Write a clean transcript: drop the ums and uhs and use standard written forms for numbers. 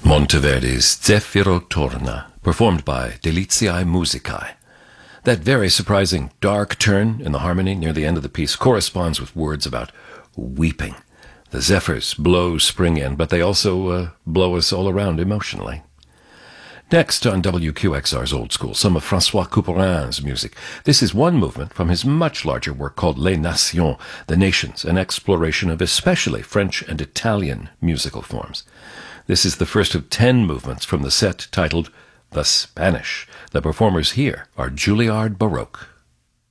Monteverdi's Zeffiro Torna, performed by Deliziae Musicae. That very surprising dark turn in the harmony near the end of the piece corresponds with words about weeping. The zephyrs blow spring in, but they also blow us all around emotionally. Next on WQXR's Old School, some of François Couperin's music. This is one movement from his much larger work called Les Nations, The Nations, an exploration of especially French and Italian musical forms. This is the first of 10 movements from the set titled The Spanish. The performers here are Juilliard Baroque.